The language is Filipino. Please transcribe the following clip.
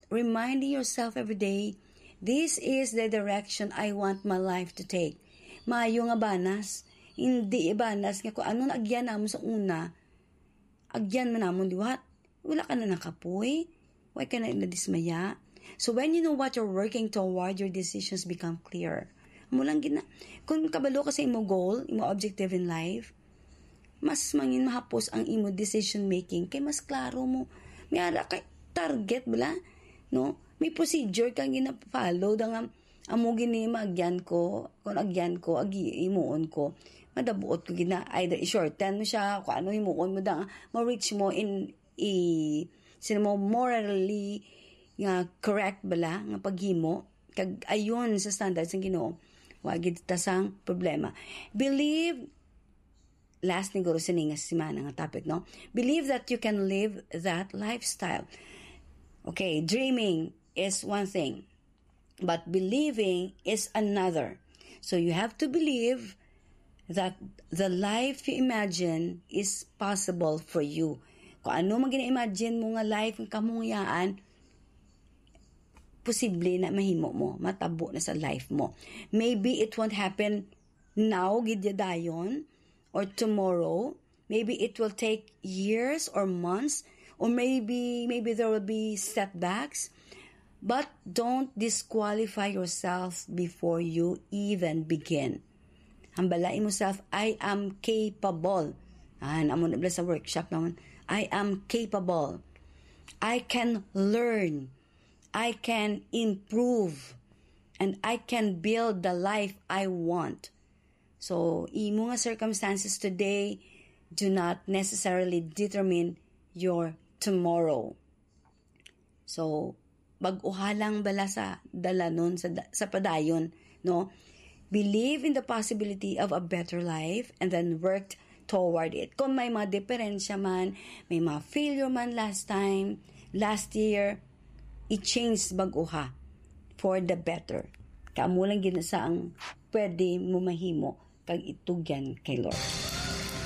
reminding yourself every day, this is the direction I want my life to take. Maayo nga banas, hindi ibanas nga kung ano na agyan namon sa una, agyan man namon liwat, wala ka na nakapoy, why ka na dismaya. So when you know what you're working toward, your decisions become clear. Mo lang gina, kung kabalo ka sa imo goal, imo objective in life, mas mangin mahapos ang imo decision making, kay mas klaro mo, may ara kay target bala, no? May procedure kang gina-follow dang amo gini magyan ko, kung agyan ko, imuon ko, madabuot ko gina, either i-shorten mo siya, kung ano imuon mo dang, ma-reach mo in, sino mo morally, nga correct bala, nga paghimo, kag ayon sa standards ng Ginoo, wagid tasang problema. Believe, last ni Guru Siningas Simana nga topic, no? Believe that you can live that lifestyle. Okay, dreaming is one thing, but believing is another. So you have to believe that the life you imagine is possible for you. Kung ano man gina-imagine mo nga life ng kamungyaan, posible na mahimo mo, matabo na sa life mo. Maybe it won't happen now, gidyadayon, or tomorrow. Maybe it will take years or months, or maybe there will be setbacks. But don't disqualify yourself before you even begin. Hambalain mo self, I am capable. Namon na sa workshop naman, I am capable. I can learn. I can improve. And I can build the life I want. So, imo nga circumstances today do not necessarily determine your tomorrow. So, bag-uhalang bala sa dalanon, sa padayon, no? Believe in the possibility of a better life and then work toward it. Kung may mga diferensya man, may mga failure man last year, i-change bag-uha for the better. Kamulang ginasa ang pwede mo mahimo kag itugyan kay Lord.